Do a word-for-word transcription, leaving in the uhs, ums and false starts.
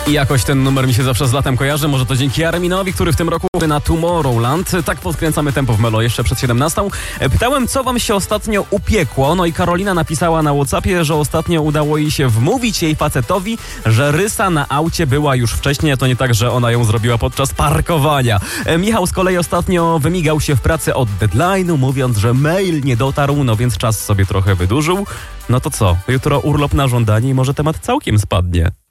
I jakoś ten numer mi się zawsze z latem kojarzy. Może to dzięki Arminowi, który w tym roku na Tomorrowland. Tak podkręcamy tempo w Melo jeszcze przed siedemnastą. Pytałem, co wam się ostatnio upiekło. No i Karolina napisała na WhatsAppie, że ostatnio udało jej się wmówić jej facetowi, że rysa na aucie była już wcześniej. To nie tak, że ona ją zrobiła podczas parkowania. Michał z kolei ostatnio wymigał się w pracy od deadline'u, mówiąc, że mail nie dotarł, no więc czas sobie trochę wydłużył. No to co? Jutro urlop na żądanie i może temat całkiem spadnie.